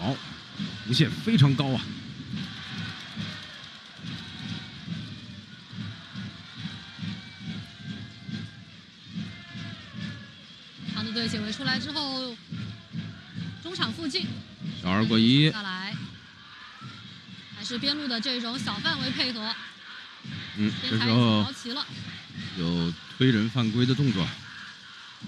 好，弧线非常高啊！ 长的队解围出来之后，中场附近， 小二过一下来，还是边路的这种小范围配合。 这时候边裁已经摇齐了， 有推人犯规的动作。